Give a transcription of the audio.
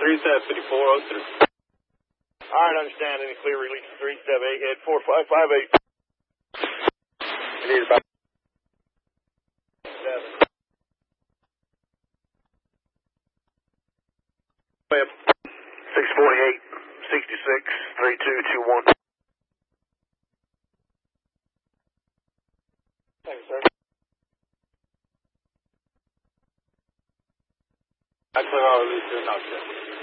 375403. Alright, understand. Any clear release 378, head 4558. I need about 7. 648, 66, 3221. Thank you, sir. I clear all release 2 knots.